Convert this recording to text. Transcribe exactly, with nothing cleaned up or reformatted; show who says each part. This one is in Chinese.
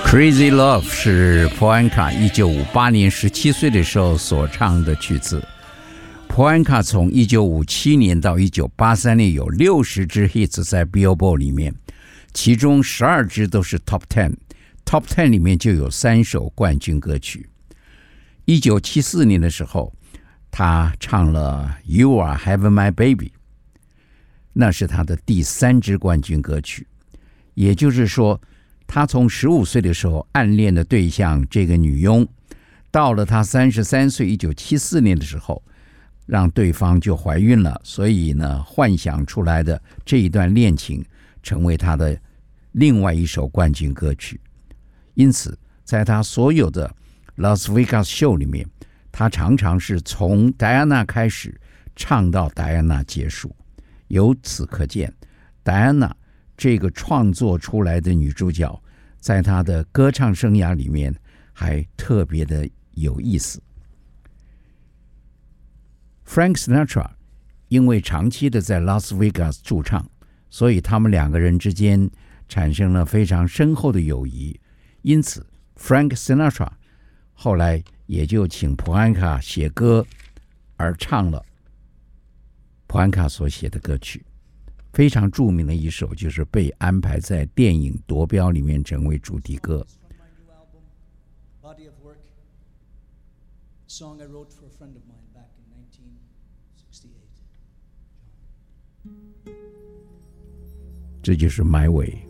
Speaker 1: Crazy Love 是普安卡一九五八年十七岁的时候所唱的曲子。普安卡从一九五七年到一九八三年有六十支 hits 在 Billboard 里面，其中十二支都是 Top ten，Top ten 里面就有三首冠军歌曲。一九七四年的时候，他唱了 You Are Having My Baby， 那是他的第三支冠军歌曲。也就是说，他从十五岁的时候暗恋的对象这个女佣，到了他三十三岁一九七四年的时候，让对方就怀孕了，所以呢，幻想出来的这一段恋情成为他的另外一首冠军歌曲。因此在他所有的 Las Vegas Show 里面，他常常是从戴安娜开始唱到戴安娜结束。由此可见，戴安娜这个创作出来的女主角，在她的歌唱生涯里面还特别的有意思。Frank Sinatra 因为长期的在 Las Vegas 驻唱，所以他们两个人之间产生了非常深厚的友谊。因此 Frank Sinatra 后来也就请普安卡写歌，而唱了普安卡所写的歌曲。非常著名的一首就是被安排在电影《夺标》里面成为主题歌。
Speaker 2: Song I wrote for a friend of mine back in nineteen sixty-eight.
Speaker 1: 这就是My Way。